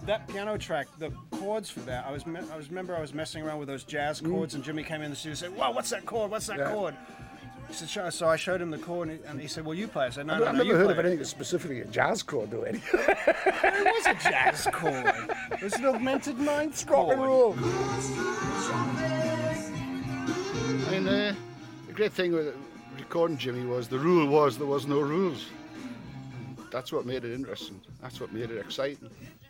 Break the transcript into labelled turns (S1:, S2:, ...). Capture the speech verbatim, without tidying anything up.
S1: that piano track, the chords for that, I was me- I was remember I was messing around with those jazz chords, mm. and Jimmy came in the studio and said, "Wow, what's that chord? What's that yeah. chord?" He said, Show. So I showed him the chord, and he, and he said, "Well, you play." I said, "No,
S2: I've,
S1: no,
S2: I've
S1: no,
S2: never
S1: you
S2: heard
S1: play
S2: of
S1: it."
S2: anything specifically a jazz chord though. Any.
S1: It was a jazz chord. It was an augmented ninth
S2: rock and roll.
S3: I mean, uh, the great thing with recording Jimmy was the rule was there was no rules. That's what made it interesting. That's what made it exciting.